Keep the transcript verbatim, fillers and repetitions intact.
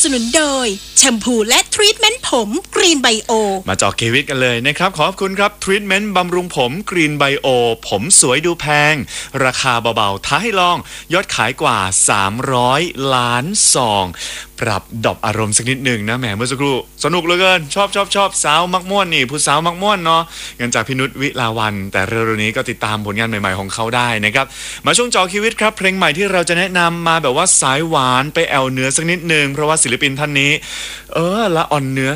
สนุนโดยแชมพูและทรีทเมนต์ผมกรีนไบโอมาเจาะเควิตกันเลยนะครับขอบคุณครับทรีทเมนต์บำรุงผมกรีนไบโอผมสวยดูแพงราคาเบาๆท้าให้ลองยอดขายกว่าสามร้อยล้านซองปรับดรอปอารมณ์สักนิดหนึ่งนะแหมเมื่อสักครู่สนุกเหลือเกินชอบชอบชอบสาวมักม่วนนี่ผู้สาวมักม่วนเนาะกันจากพี่นุชวิลาวันแต่เร็วๆนี้ก็ติดตามผลงานใหม่ๆของเขาได้นะครับมาช่วงเจาะชีวิตครับเพลงใหม่ที่เราจะแนะนำมาแบบว่าสายหวานไปแอวเหนือสักนิดหนึ่งเพราะว่าศิลปินท่านนี้เออละอ่อนเนื้อ